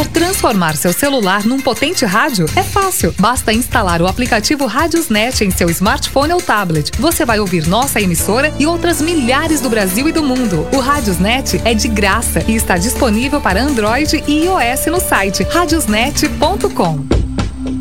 Quer transformar seu celular num potente rádio? É fácil. Basta instalar o aplicativo Radiosnet em seu smartphone ou tablet. Você vai ouvir nossa emissora e outras milhares do Brasil e do mundo. O Radiosnet é de graça e está disponível para Android e iOS no site radiosnet.com.